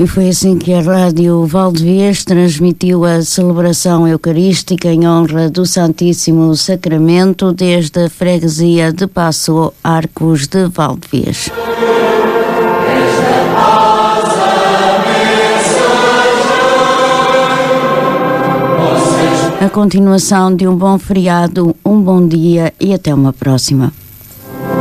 E foi assim que a Rádio Valdevez transmitiu a celebração eucarística em honra do Santíssimo Sacramento desde a freguesia de Paço Arcos de Valdevez. A continuação de um bom feriado, um bom dia e até uma próxima.